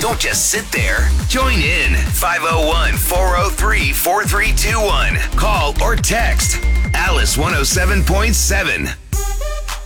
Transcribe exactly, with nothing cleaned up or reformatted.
Don't just sit there. Join in. five oh one, four oh three, four three two one. Call or text Alice one oh seven point seven.